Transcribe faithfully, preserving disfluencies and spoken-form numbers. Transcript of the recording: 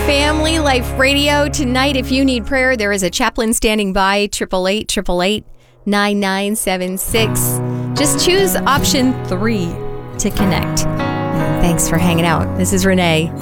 Family Life Radio. Tonight, if you need prayer, there is a chaplain standing by, eight eight eight, eight eight eight, nine nine seven six. Just choose option three to connect. And thanks for hanging out. This is Renee.